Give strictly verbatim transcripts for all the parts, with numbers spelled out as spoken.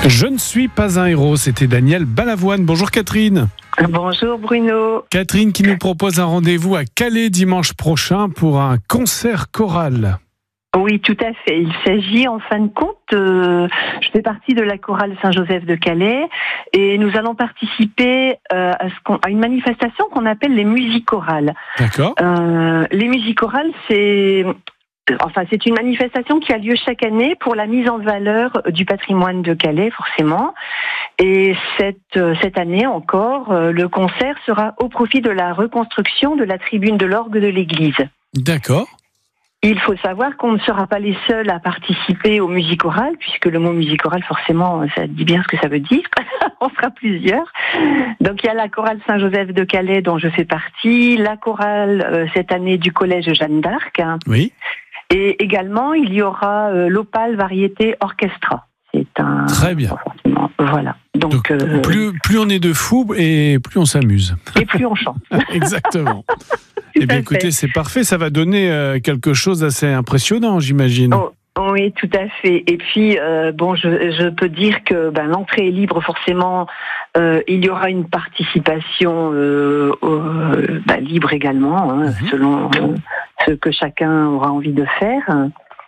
Je ne suis pas un héros, c'était Daniel Balavoine. Bonjour Catherine. Bonjour Bruno. Catherine qui nous propose un rendez-vous à Calais dimanche prochain pour un concert choral. Oui, tout à fait. Il s'agit en fin de compte, euh, je fais partie de la chorale Saint-Joseph de Calais et nous allons participer euh, à, ce qu'on, à une manifestation qu'on appelle les musichorales. D'accord. Euh, les musichorales, c'est... Enfin, c'est une manifestation qui a lieu chaque année pour la mise en valeur du patrimoine de Calais, forcément. Et cette, cette année encore, le concert sera au profit de la reconstruction de la tribune de l'orgue de l'église. D'accord. Il faut savoir qu'on ne sera pas les seuls à participer au musichoral, puisque le mot musichoral, forcément, ça dit bien ce que ça veut dire. On sera plusieurs. Donc il y a la chorale Saint-Joseph de Calais, dont je fais partie, la chorale euh, cette année du collège Jeanne d'Arc. Oui. Et également, il y aura euh, l'Opale Variété Orchestra. C'est un... Très bien. Voilà. Donc, Donc euh... plus, plus on est de fous et plus on s'amuse. Et plus on chante. Exactement. Eh bien, écoutez, c'est parfait. Ça va donner euh, quelque chose d'assez impressionnant, j'imagine. Oh. Oui, tout à fait. Et puis, euh, bon, je, je peux dire que ben, l'entrée est libre, forcément. Euh, il y aura une participation euh, euh, ben, libre également, hein, mm-hmm. selon euh, ce que chacun aura envie de faire.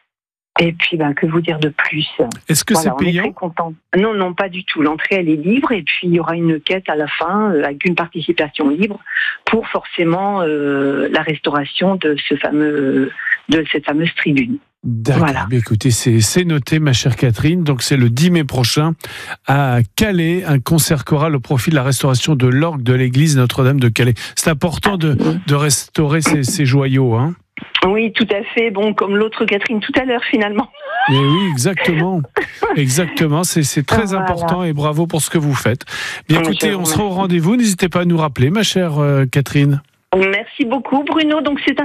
Et puis, ben, que vous dire de plus ? Est-ce que voilà, c'est payant ? On est très content. Non, non, pas du tout. L'entrée, elle est libre, et puis il y aura une quête à la fin euh, avec une participation libre pour forcément euh, la restauration de ce fameux, de cette fameuse tribune. D'accord. Voilà. Bien, écoutez, c'est, c'est noté, ma chère Catherine. Donc, c'est le dix mai prochain à Calais, un concert choral au profit de la restauration de l'orgue de l'église Notre-Dame de Calais. C'est important de, de restaurer ces, ces joyaux, hein. Oui, tout à fait. Bon, comme l'autre Catherine tout à l'heure, finalement. Mais oui, exactement. Exactement. C'est, c'est très voilà. important et bravo pour ce que vous faites. Bien, écoutez, on sera au rendez-vous. N'hésitez pas à nous rappeler, ma chère euh, Catherine. Merci beaucoup, Bruno. Donc, c'est un